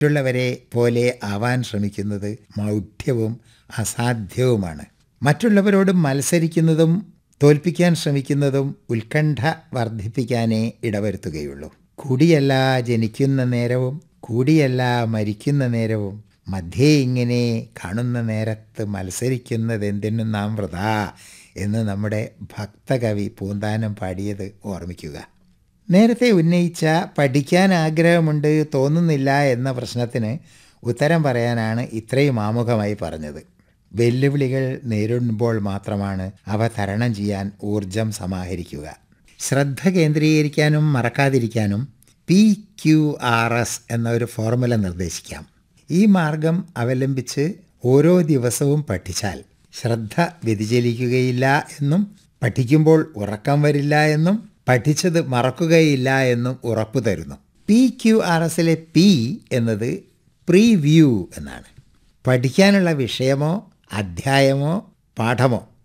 മറ്റുള്ളവരെ പോലെ ആവാൻ ശ്രമിക്കുന്നത് മൗഢ്യവും അസാധ്യവുമാണ്. മറ്റുള്ളവരോട് മത്സരിക്കുന്നതും തോൽപ്പിക്കാൻ ശ്രമിക്കുന്നതും ഉത്കണ്ഠ വർദ്ധിപ്പിക്കാനേ ഇടവരുത്തുകയുള്ളൂ. കൂടിയല്ല ജനിക്കുന്ന നേരവും കൂടിയല്ല മരിക്കുന്ന നേരവും മധ്യേ ഇങ്ങനെ കാണുന്ന നേരത്ത് മത്സരിക്കുന്നതെന്തിനും നാം വൃഥാ എന്ന് നമ്മുടെ ഭക്തകവി പൂന്താനം പാടിയത് ഓർമ്മിക്കുക. നേരത്തെ ഉന്നയിച്ച പഠിക്കാൻ ആഗ്രഹമുണ്ട് തോന്നുന്നില്ല എന്ന പ്രശ്നത്തിന് ഉത്തരം പറയാനാണ് ഇത്രയും ആമുഖമായി പറഞ്ഞത്. വെല്ലുവിളികൾ നേരിടുമ്പോൾ മാത്രമാണ് അവ തരണം ചെയ്യാൻ ഊർജം സമാഹരിക്കുക. ശ്രദ്ധ കേന്ദ്രീകരിക്കാനും മറക്കാതിരിക്കാനും PQRS എന്ന ഒരു ഫോർമുല നിർദ്ദേശിക്കാം. ഈ മാർഗം അവലംബിച്ച് ഓരോ ദിവസവും പഠിച്ചാൽ ശ്രദ്ധ വ്യതിചലിക്കുകയില്ല എന്നും പഠിക്കുമ്പോൾ ഉറക്കം വരില്ല എന്നും പഠിച്ചത് മറക്കുകയില്ല എന്നും ഉറപ്പു തരുന്നു. PQRSലെ P എന്നത് പ്രീവ്യൂ എന്നാണ്. പഠിക്കാനുള്ള വിഷയമോ അധ്യായമോ പാഠമോ